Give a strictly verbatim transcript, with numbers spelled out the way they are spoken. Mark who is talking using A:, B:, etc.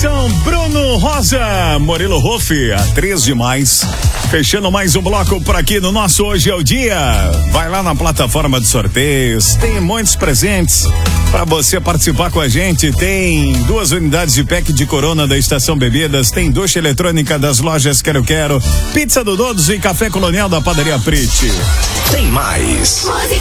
A: Atenção, Bruno Rosa, Murilo Ruff, atriz demais. Fechando mais um bloco por aqui no nosso Hoje é o Dia. Vai lá na plataforma de sorteios, tem muitos presentes para você participar com a gente. Tem duas unidades de pack de Corona da Estação Bebidas, tem ducha eletrônica das lojas Quero Quero, pizza do Dodos e café colonial da Padaria Prite.
B: Tem mais.